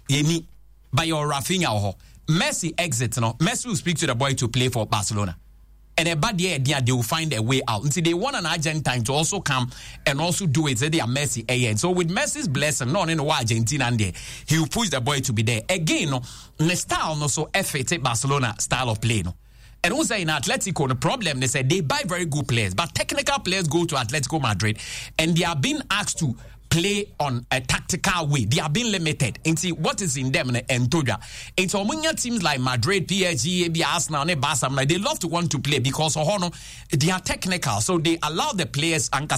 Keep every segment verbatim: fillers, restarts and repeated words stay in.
Yeni by your Rafinha or Messi exit no. Messi will speak to the boy to play for Barcelona. And a bad year, they will find a way out. And see, they want an Argentine to also come and also do it. So they are Messi again. So with Messi's blessing, no, in Argentina and there, he will push the boy to be there again. No, the style no so effective Barcelona style of play no. And also in Atletico, the problem they said they buy very good players, but technical players go to Atletico Madrid, and they are being asked to play on a tactical way. They are being limited. And see what is in them and Toja. It's Omunya teams like Madrid, P S G, Arsenal, and Barca. They love to want to play because oh, they are technical. So they allow the players and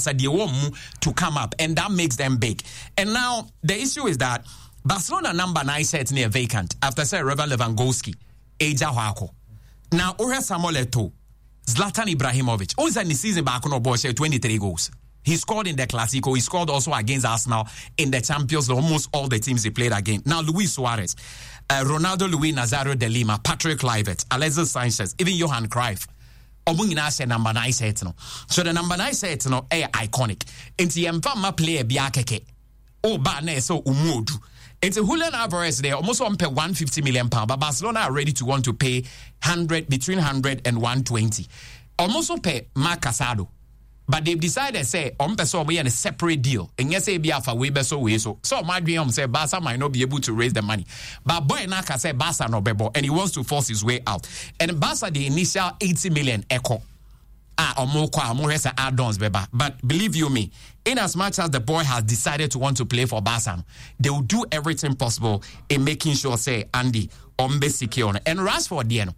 to come up, and that makes them big. And now the issue is that Barcelona number nine set near vacant after say Robert Lewandowski, Eja Hwako. Now Ore Samuel Eto'o, Zlatan Ibrahimovic. Who's in the season back on board twenty-three goals. He scored in the Clasico. He scored also against Arsenal in the Champions League. Almost all the teams he played against. Now, Luis Suarez, uh, Ronaldo, Luis Nazario de Lima, Patrick Kluivert, Alexis Sanchez, even Johan Cruyff. Omungina say number nine set no. So the number nine set no, eh iconic. Inti yemfa player biakeke. Oh, ba na so umudu. Inti Julian Alvarez there almost on pay one hundred fifty million pounds, but Barcelona are ready to want to pay one hundred between one hundred and one hundred twenty. Almost pay Marc Casado. But they've decided, say, on person we in a separate deal. And yes, be alpha way so way so. So my dream say Barca might not be able to raise the money. But boy Naka say Barca no bebo, and he wants to force his way out. And Barca the initial eighty million echo. Ah, or more kwa more add-ons beba. But believe you me, in as much as the boy has decided to want to play for Barca, they will do everything possible in making sure say Andy Ombe secure. And Rashford Dieno,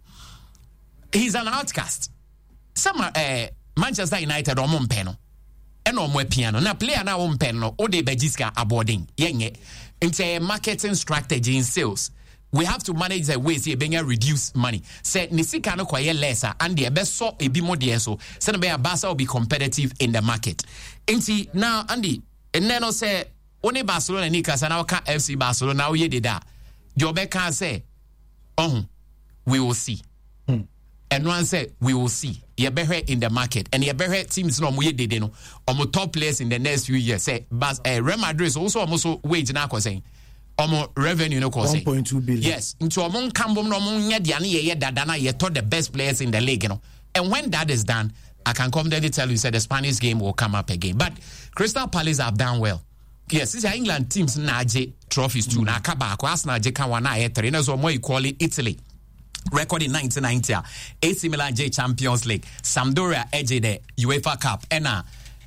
he's an outcast. Some uh Manchester United or Mompeno. And no more piano. Now player na Mompeno or de Bejiska aboarding. Yenye. It's a marketing strategy in sales. We have to manage the ways here being reduce money. Say Nisika no kwaye lesser and the best so a bit more dear so. Send be a Barca will be competitive in the market. Inti now Andy and then say only Barcelona Nika and ka F C Barcelona now ye did that. Jobe can say, oh, we will see. Hmm. And one said, we will see. You better in the market. And you better teams no more did no. Omo top players in the next few years. Say, but uh, Real Madrid is also almost wage na saying. Omo revenue no cause. one point two billion. Yes. Into among Cambom no mon ye diani ye dadana ye taught the best players in the league, you know. And when that is done, I can confidently tell you, say the Spanish game will come up again. But Crystal Palace have done well. Yes, these are England teams na je trophies too. Na kaba ko Arsenal je kan wana ye three. Na so mo equal Italy. Record in nineteen ninety, A C Milan J Champions League, Sampdoria edge the UEFA Cup, and uh,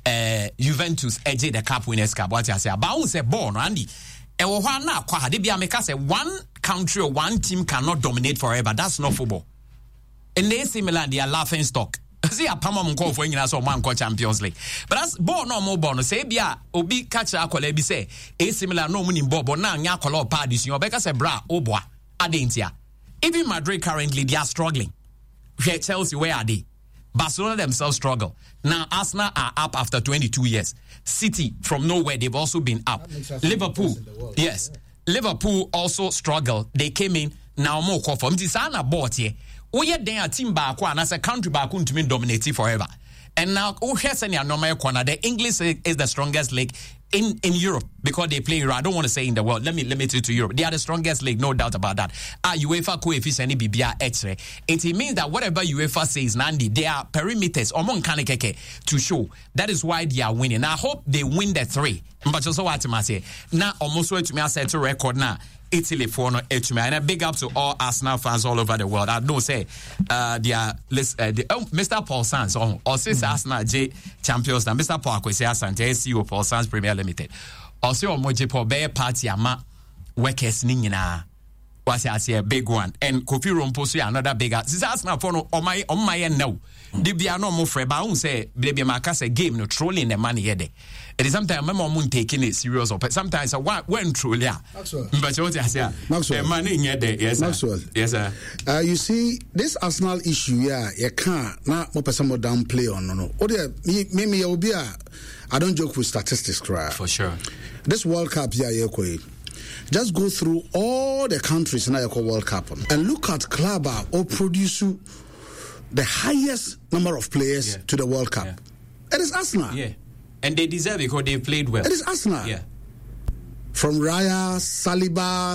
Juventus edge the Cup Winners' Cup. What I say about say born Andy. And na kwa de bia make say one country or one team cannot dominate forever. That's not football. And A C Milan they are laughing stock. See a pama mko for nyina so man Champions League. But that's born no more born. Say bia obi catch akola bi say A C Milan no muni bobo na nya akola pa this you beka say bra obwa adentia. Even Madrid currently, they are struggling. Chelsea, where are they? Barcelona themselves struggle. Now, Arsenal are up after twenty-two years. City, from nowhere, they've also been up. Liverpool, yes. Yeah. Liverpool also struggle. They came in, now more for them. This is not bought here. We are there, a team back, and as a country back, to be dominating forever. And now, oh, here's any normal corner. The English is the strongest league in, in Europe because they play. I don't want to say in the world. Let me limit it to Europe. They are the strongest league, no doubt about that. Ah, UEFA coefficient B B R X-ray. It means that whatever UEFA says, Nandi, they are perimeters among Kanekeke to show. That is why they are winning. I hope they win the three. But just what I say now, almost way to me, I set a record now. Italy for no H M. And a big up to all Arsenal fans all over the world. I don't say uh they are uh, the, oh, Mister Paul Sands oh, or since mm-hmm. Arsenal J champions now Mister Paul Akwesi Asante C E O Paul Sands Premier Limited. Also on Moji Paul Bear Party ama workers ni nyina. Was I say a big one and Kofi Romposo another big since Arsenal for no on my on my now. They be no more free but I won't say baby Marca say game no trolling the money here there. It is sometimes my mom taking it serious or sometimes I want when truly Maxwell. But what I say Maxwell money in there yes sir. Maxwell. Yes sir. Uh, you see this Arsenal issue yeah you can't not more person more downplay on no no. Oh there me me will be a I don't joke with statistics cry. For sure. This World Cup yeah yeah just go through all the countries now you call World Cup and look at club or produce the highest number of players yeah. to the World Cup. Yeah. It is Arsenal. Yeah. And they deserve it because they played well. It is Arsenal. Yeah. From Raya, Saliba,